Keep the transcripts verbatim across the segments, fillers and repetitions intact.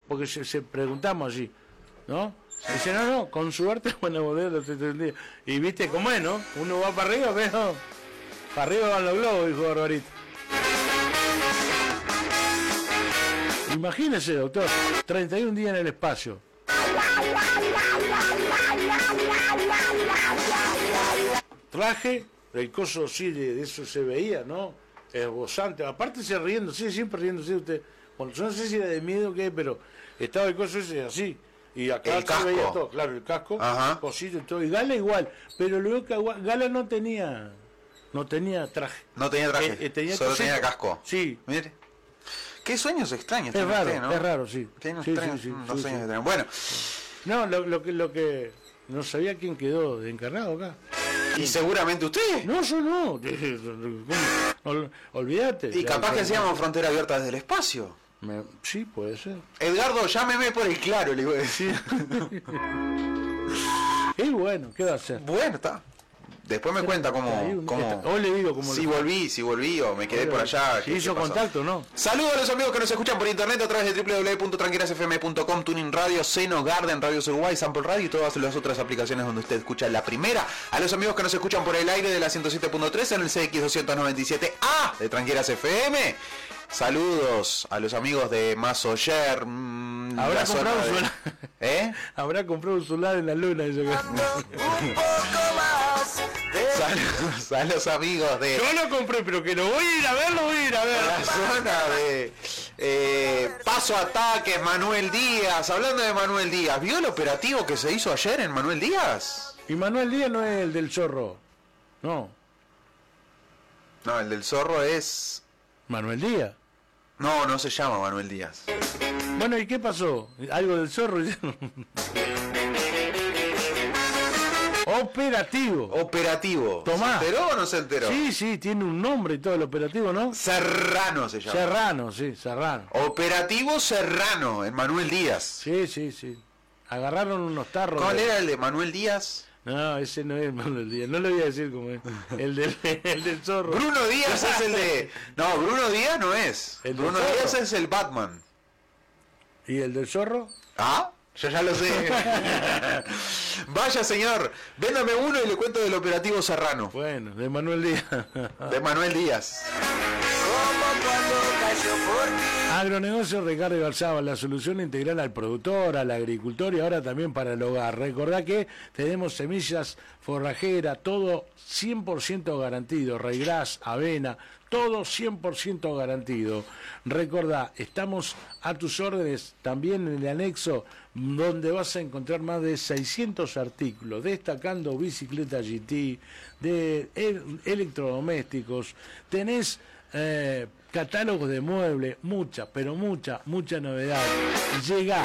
porque se, se preguntamos allí, ¿no? Dice, no, no, con su arte van a volver los tres días. Y viste cómo es, ¿no? Uno va para arriba, pero para arriba van los globos, dijo Barbarito. Imagínese, doctor, treinta y un días en el espacio. Traje, el coso sí, de, de eso se veía, ¿no? Esbozante, aparte se riendo, sí, siempre riéndose usted. Bueno, yo no sé si era de miedo o qué, pero estaba el coso ese así. Y acá el se casco. veía todo, claro, el casco, Ajá. cosito y todo. Y Gala igual, pero luego que Gala no tenía, no tenía traje. No tenía traje, eh, eh, tenía solo cosito. tenía casco. Sí. Mire. Qué sueños extraños. Es raro, usted, ¿no? es raro, sí. Qué Sí, extraños sí, sí, los sí, sueños sí. que tenemos. Bueno. No, lo, lo que lo que no sabía quién quedó de encarnado acá. Y seguramente usted. No, yo no. Ol, olvídate. Y capaz que hacíamos frontera abierta desde el espacio. Me, sí, puede ser. Edgardo, llámeme por el claro, le iba a decir. Y bueno, ¿qué va a hacer? Bueno, está. Después me cuenta cómo... cómo... Hoy le digo cómo si lo... volví, si volví o me quedé por allá. Si hizo contacto, ¿no? Saludos a los amigos que nos escuchan por internet a través de doble u doble u doble u punto tranquilas f m punto com, Tuning Radio, Seno Garden, Radio Uruguay, Sample Radio y todas las otras aplicaciones donde usted escucha la primera. A los amigos que nos escuchan por el aire de la ciento siete punto tres en el C X doscientos noventa y siete A de Tranquilas F M. Saludos a los amigos de Masoyer. Mmm, Habrá comprado un de... solar. ¿Eh? Habrá comprado un solar en la luna. Eso que... Saludos a los amigos de... Yo lo compré, pero que lo voy a ir a ver, lo voy a ir a ver. La zona de eh, Paso Ataques, Manuel Díaz. Hablando de Manuel Díaz, ¿vio el operativo que se hizo ayer en Manuel Díaz? Y Manuel Díaz no es el del zorro. No. No, el del zorro es... Manuel Díaz. No, no se llama Manuel Díaz. Bueno, ¿y qué pasó? ¿Algo del zorro? Operativo. Operativo. Tomás. ¿Se enteró o no se enteró? Sí, sí, tiene un nombre y todo el operativo, ¿no? Serrano se llama. Serrano, sí, Serrano. Operativo Serrano, en Manuel Díaz. Sí, sí, sí. Agarraron unos tarros. ¿Cuál de... era el de Manuel Díaz? No, ese no es Manuel Díaz. No le voy a decir cómo es. El del, el del zorro. Bruno Díaz es el de... No, Bruno Díaz no es. El Bruno zorro. Díaz es el Batman. ¿Y el del zorro? ¿Ah? Yo ya lo sé. Vaya señor, véndame uno y le cuento del operativo Serrano. Bueno, de Manuel Díaz. De Manuel Díaz. Agronegocio Ricardo Ibarzabal, la solución integral al productor, al agricultor y ahora también para el hogar. Recordá que tenemos semillas forrajeras, todo cien por ciento garantido, raigras, avena, todo cien por ciento garantido. Recordá, estamos a tus órdenes también en el anexo donde vas a encontrar más de seiscientos artículos, destacando bicicletas G T, de el- electrodomésticos, tenés eh, catálogos de muebles, mucha, pero mucha, mucha novedad. Llega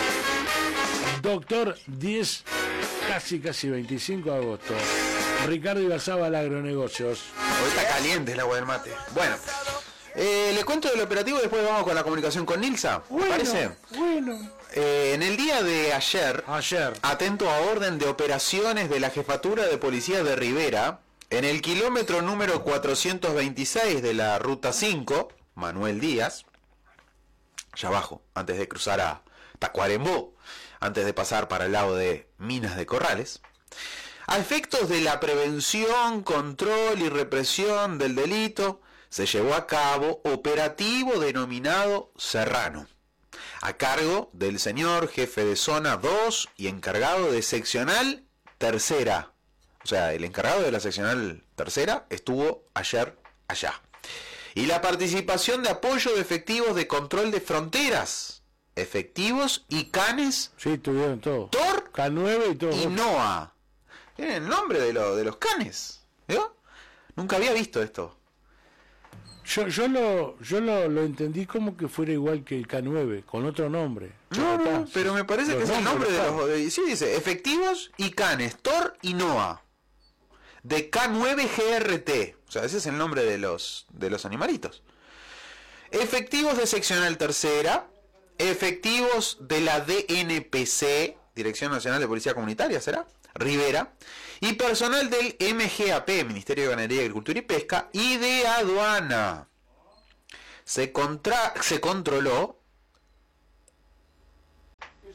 Doctor diez, casi casi veinticinco de agosto. Ricardo Ibarzabal Agronegocios. Hoy está caliente el agua del mate. Bueno, eh, le cuento del operativo y después vamos con la comunicación con Nilsa. ¿Me Bueno, parece? bueno. Eh, en el día de ayer, Ayer. atento a orden de operaciones de la Jefatura de Policía de Rivera, en el kilómetro número cuatrocientos veintiséis de la Ruta cinco, Manuel Díaz, allá abajo, antes de cruzar a Tacuarembó, antes de pasar para el lado de Minas de Corrales, a efectos de la prevención, control y represión del delito, se llevó a cabo operativo denominado Serrano, a cargo del señor jefe de zona dos y encargado de seccional tercera. O sea, el encargado de la seccional tercera estuvo ayer allá. Y la participación de apoyo de efectivos de control de fronteras, efectivos y canes, Sí, tuvieron todo. Tor K nueve y todo. y NOA. Tienen el nombre de, lo, de los canes. ¿Vio? Nunca había visto esto. Yo, yo lo, yo lo, lo entendí como que fuera igual que el K nueve, con otro nombre. No, no, Chocotá. pero me parece Los que es el nombre de nombres, los... de- sí, dice, efectivos y canes, Tor y NOA. De K nueve G R T. O sea, ese es el nombre de los, de los animalitos. Efectivos de seccional tercera. Efectivos de la D N P C, Dirección Nacional de Policía Comunitaria, ¿será? Rivera. Y personal del M G A P, Ministerio de Ganadería, Agricultura y Pesca. Y de Aduana. Se, contra, se controló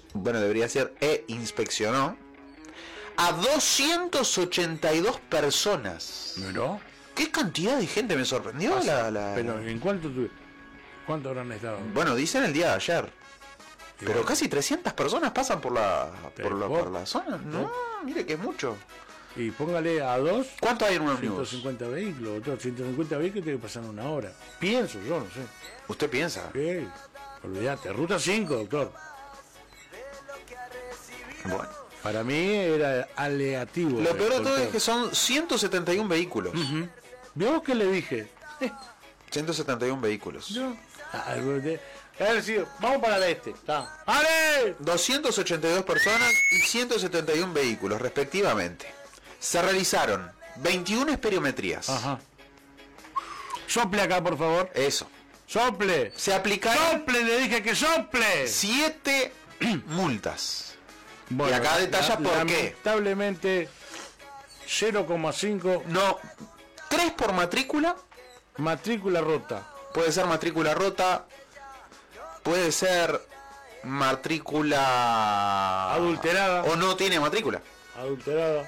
bueno, debería ser e inspeccionó a doscientas ochenta y dos personas. ¿No? ¿Qué cantidad de gente? Me sorprendió la, la... Pero ¿en cuánto tu... cuánto habrán estado? Bueno, dicen el día de ayer. Y Pero bueno, casi trescientas personas pasan por la por la, Pero, por la zona. No, ¿no? mire que es mucho. y póngale a dos ¿Cuánto hay en un ciento ómnibus? cincuenta vehículos, doctor. ciento cincuenta vehículos tiene que pasar una hora. Pienso, yo no sé. ¿Usted piensa? ¿Qué? Olvídate, ruta cinco, doctor. Bueno. Para mí era aleativo. Lo peor de todo doctor. es que son ciento setenta y uno vehículos. Ujú. ¿Vio qué le dije? ciento setenta y uno vehículos. Yo. Ah, de- haber decidido, vamos para el este. Está. ¡Ale! doscientas ochenta y dos personas y ciento setenta y uno vehículos, respectivamente. Se realizaron veintiuna esperiometrías. Ajá. Sople acá, por favor. Eso. Sople. Se aplicaron Sople, le dije que sople. siete multas. Bueno, y acá detalla la- por qué. Lamentablemente, cero coma cinco No, tres por matrícula. matrícula rota. Puede ser matrícula rota. Puede ser matrícula Adulterada. o no tiene matrícula. Adulterada.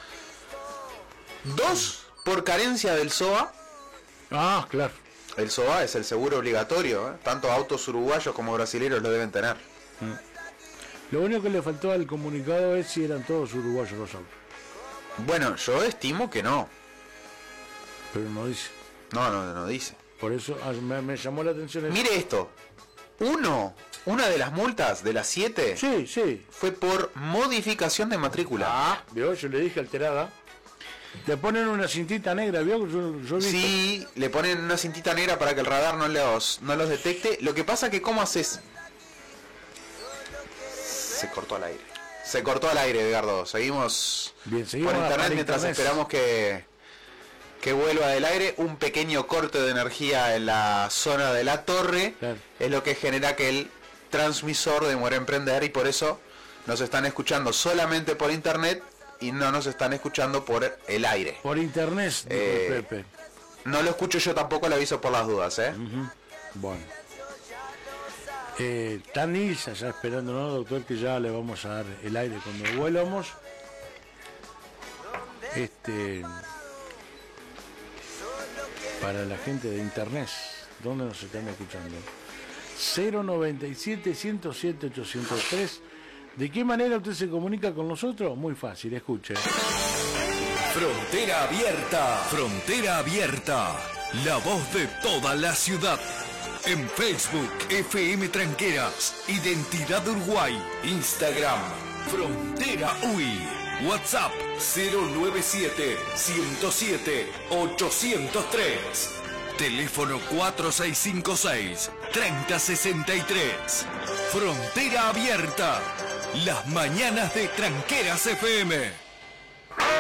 Dos por carencia del S O A. Ah, claro. El S O A es el seguro obligatorio, ¿eh? Tanto autos uruguayos como brasileños lo deben tener. Lo único que le faltó al comunicado es si eran todos uruguayos los autos. Bueno, yo estimo que no. Pero no dice. No, no, no dice. Por eso ah, me, me llamó la atención eso. Mire esto. Uno, una de las multas de las siete Sí, sí. fue por modificación de matrícula. Ah, vio, yo le dije alterada. Le ponen una cintita negra, vio, yo, yo vi. Sí, le ponen una cintita negra para que el radar no los, no los detecte. Lo que pasa que ¿cómo haces? Se cortó al aire. Se cortó al aire, Edgardo. Seguimos, Bien, seguimos por internet para mientras internet. esperamos que, que vuelva del aire. Un pequeño corte de energía en la zona de la torre Claro. es lo que genera que el transmisor demore a emprender y por eso nos están escuchando solamente por internet y no nos están escuchando por el aire. Por internet, dijo Eh, Pepe. No lo escucho yo tampoco, le aviso por las dudas, ¿eh? Ujú. Bueno. Eh, está Nilsa ya esperando, ¿no, doctor? Que ya le vamos a dar el aire cuando vuelvamos. Este. Para la gente de internet, ¿dónde nos están escuchando? cero noventa y siete, ciento siete, ochocientos tres. ¿De qué manera usted se comunica con nosotros? Muy fácil, escuche. Frontera abierta, frontera abierta, la voz de toda la ciudad. En Facebook, F M Tranqueras, Identidad Uruguay, Instagram, Frontera U I, WhatsApp cero noventa y siete, ciento siete, ochocientos tres, teléfono cuatro seis cinco seis, tres cero seis tres. Frontera abierta, las mañanas de Tranqueras F M.